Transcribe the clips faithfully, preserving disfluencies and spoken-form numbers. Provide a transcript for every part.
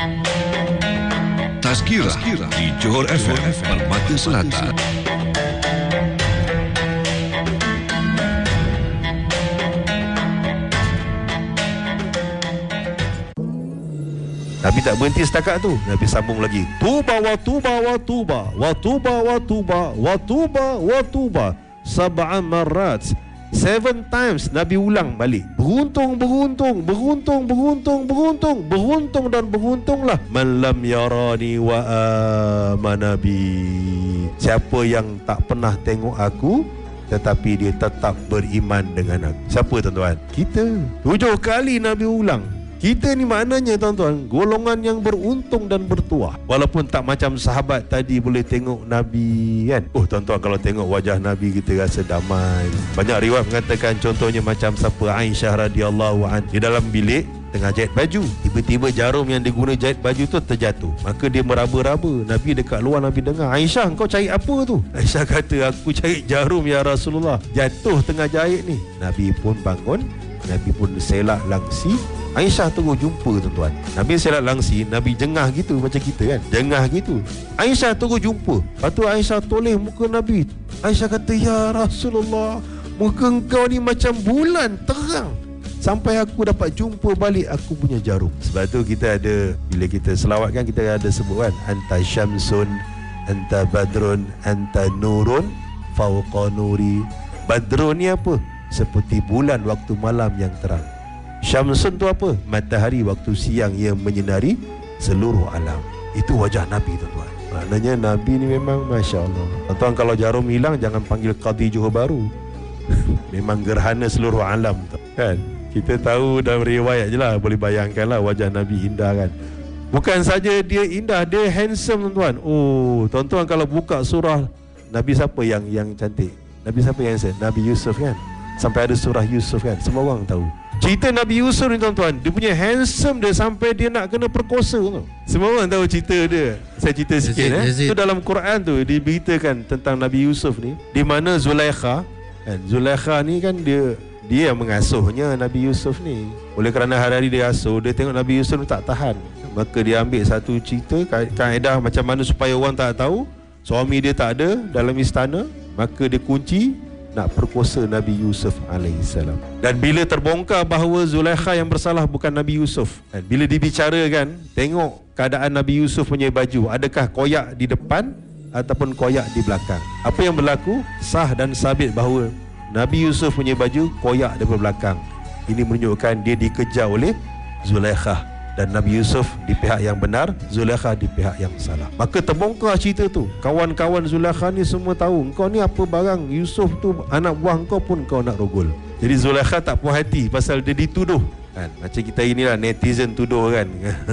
Tazkirah di Johor F M Permata Selatan. Nabi tak berhenti setakat tu. Nabi sambung lagi. Tuba wa tuba wa tuba wa tuba wa tuba wa tuba wa tuba sab'an marrat. Seven times Nabi ulang balik. Beruntung, beruntung, beruntung, beruntung, beruntung, beruntung dan beruntunglah man lam yarani wa amana bi. Siapa yang tak pernah tengok aku tetapi dia tetap beriman dengan aku. Siapa tuan-tuan? Kita. Tujuh kali Nabi ulang. Kita ni maknanya tuan-tuan golongan yang beruntung dan bertuah. Walaupun tak macam sahabat tadi boleh tengok Nabi kan. Oh tuan-tuan, kalau tengok wajah Nabi kita rasa damai. Banyak riwayat mengatakan contohnya macam siapa, Aisyah radhiyallahu anha di dalam bilik tengah jahit baju. Tiba-tiba jarum yang diguna jahit baju tu terjatuh. Maka dia meraba-raba. Nabi dekat luar, Nabi dengar, Aisyah kau cari apa tu? Aisyah kata, aku cari jarum ya Rasulullah, jatuh tengah jahit ni. Nabi pun bangun, Nabi pun selak langsi. Aisyah terus jumpa tuan-tuan. Nabi selak langsi, Nabi jengah gitu macam kita kan. Jengah gitu. Aisyah terus jumpa. Lepas tu Aisyah toleh muka Nabi. Aisyah kata, ya Rasulullah, muka engkau ni macam bulan terang. Sampai aku dapat jumpa balik aku punya jarum. Sebab tu kita ada, bila kita selawat kan, kita ada sebut kan, anta syamsun, anta badrun, anta nurun fawqa nuri. Badrun ni apa? Seperti bulan waktu malam yang terang. Syamsun tu apa? Matahari waktu siang yang menyinari seluruh alam. Itu wajah Nabi tuan-tuan. Maknanya Nabi ni memang Masya Allah. Tuan-tuan, kalau jarum hilang jangan panggil Qadi Johor Bahru. Memang gerhana seluruh alam tu, kan? Kita tahu dalam riwayat je lah, boleh bayangkan lah wajah Nabi indah kan. Bukan saja dia indah, dia handsome tuan-tuan. Oh, tuan-tuan kalau buka surah Nabi siapa yang yang cantik? Nabi siapa yang handsome? Nabi Yusuf kan? Sampai ada surah Yusuf kan? Semua orang tahu. Cerita Nabi Yusuf ni tuan-tuan, dia punya handsome dia sampai dia nak kena perkosa tu. Semua orang tahu cerita dia. Saya cerita sikit eh. Itu dalam Quran tu diberitakan tentang Nabi Yusuf ni, di mana Zulaikha kan, Zulaikha ni kan dia dia yang mengasuhnya Nabi Yusuf ni. Oleh kerana hari-hari dia asuh, dia tengok Nabi Yusuf ni tak tahan. Maka dia ambil satu cerita kaedah macam mana supaya orang tak tahu suami dia tak ada dalam istana, maka dia kunci nak perkosa Nabi Yusuf alaihissalam. Dan bila terbongkar bahawa Zulaikha yang bersalah bukan Nabi Yusuf, dan bila dibicarakan, tengok keadaan Nabi Yusuf punya baju, adakah koyak di depan ataupun koyak di belakang. Apa yang berlaku? Sah dan sabit bahawa Nabi Yusuf punya baju koyak daripada belakang. Ini menunjukkan dia dikejar oleh Zulaikha, dan Nabi Yusuf di pihak yang benar, Zulaikha di pihak yang salah. Maka terbongkar cerita tu. Kawan-kawan Zulaikha ni semua tahu, engkau ni apa barang, Yusuf tu anak buah engkau pun kau nak rogol. Jadi Zulaikha tak puas hati pasal dia dituduh kan. Macam kita inilah netizen tuduh kan.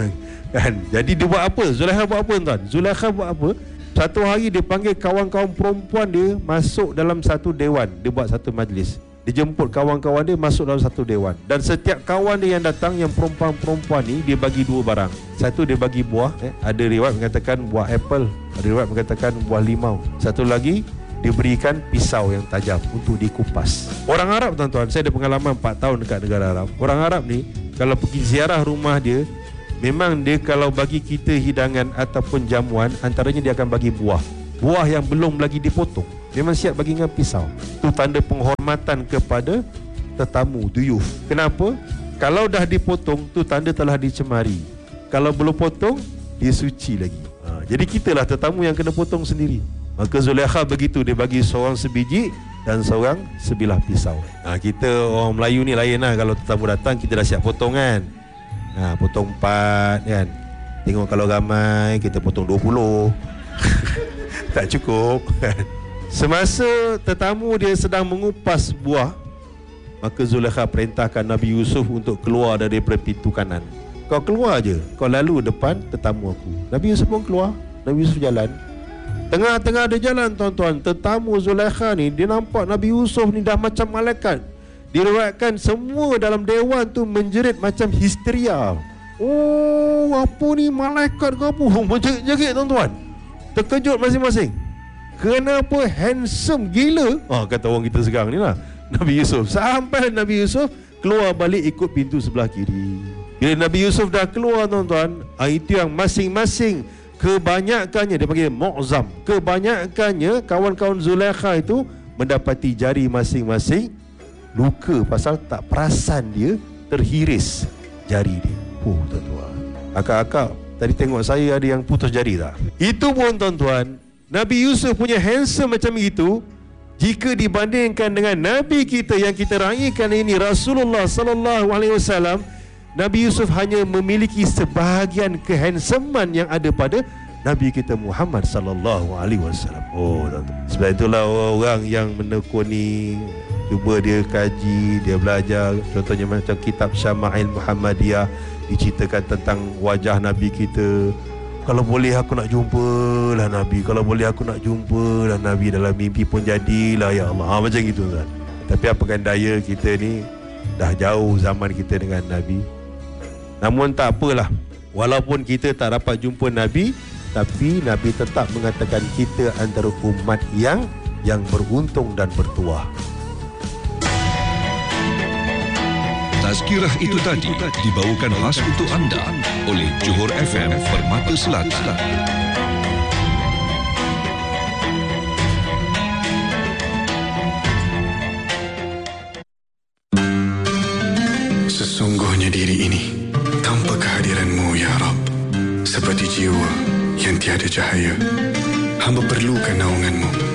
Kan. Jadi dia buat apa? Zulaikha buat apa tuan? Zulaikha buat apa? Satu hari dia panggil kawan-kawan perempuan dia masuk dalam satu dewan. Dia buat satu majlis. Dia jemput kawan-kawan dia masuk dalam satu dewan. Dan setiap kawan dia yang datang, yang perempuan-perempuan ni, dia bagi dua barang. Satu dia bagi buah, eh, ada riwayat mengatakan buah apple, ada riwayat mengatakan buah limau. Satu lagi dia berikan pisau yang tajam untuk dikupas. Orang Arab tuan-tuan, saya ada pengalaman empat tahun dekat negara Arab. Orang Arab ni kalau pergi ziarah rumah dia, memang dia kalau bagi kita hidangan ataupun jamuan, antaranya dia akan bagi buah. Buah yang belum lagi dipotong, memang siap bagi dengan pisau. Itu tanda penghormatan kepada tetamu, duyuf. Kenapa? Kalau dah dipotong, tu tanda telah dicemari. Kalau belum potong, dia suci lagi. Ha, jadi kitalah tetamu yang kena potong sendiri. Maka Zulaikha begitu, dia bagi seorang sebiji dan seorang sebilah pisau. Ha, kita orang Melayu ni lain lah. Kalau tetamu datang, kita dah siap potong kan. Ha, potong empat kan. Tengok kalau ramai, kita potong dua puluh. Tak cukup. Semasa tetamu dia sedang mengupas buah, maka Zulaikha perintahkan Nabi Yusuf untuk keluar dari pintu kanan. Kau keluar je, kau lalu depan tetamu aku. Nabi Yusuf pun keluar. Nabi Yusuf jalan. Tengah-tengah ada jalan tuan-tuan, tetamu Zulaikha ni, dia nampak Nabi Yusuf ni dah macam malaikat. Diriwayatkan semua dalam dewan tu menjerit macam histeria. Oh, apa ni malaikat ke apa? Menjerit-jerit tuan-tuan. Terkejut masing-masing. Kenapa handsome gila? Oh, kata orang kita sekarang ni lah, Nabi Yusuf. Sampai Nabi Yusuf keluar balik ikut pintu sebelah kiri. Bila Nabi Yusuf dah keluar tuan-tuan, ah, itu yang masing-masing kebanyakannya dia panggil mu'zam. Kebanyakannya kawan-kawan Zulaikha itu mendapati jari masing-masing luka pasal tak perasan dia terhiris jari dia. Oh tuan-tuan, akak-akak tadi tengok saya ada yang putus jari tak? Itu pun tuan-tuan, Nabi Yusuf punya handsome macam itu, jika dibandingkan dengan Nabi kita yang kita raikan ini, Rasulullah sallallahu alaihi wasallam, Nabi Yusuf hanya memiliki sebahagian kehandsoman yang ada pada Nabi kita Muhammad sallallahu alaihi wasallam. Oh, tuan-tuan. Sebab itulah orang yang menekuni, cuba dia kaji, dia belajar. Contohnya macam kitab Syama'il Muhammadiyah, diceritakan tentang wajah Nabi kita. Kalau boleh aku nak jumpa lah Nabi, kalau boleh aku nak jumpa lah Nabi, dalam mimpi pun jadilah ya Allah. Ha, macam gitu kan. Tapi apakan daya, kita ni dah jauh zaman kita dengan Nabi. Namun tak apalah, walaupun kita tak dapat jumpa Nabi, tapi Nabi tetap mengatakan kita antara umat yang yang beruntung dan bertuah. Tazkirah itu tadi dibawakan khas untuk anda oleh Johor F M Permata Selatan. Sesungguhnya diri ini tanpa kehadiran-Mu ya Rabb, seperti jiwa yang tiada cahaya, hamba perlukan naungan-Mu.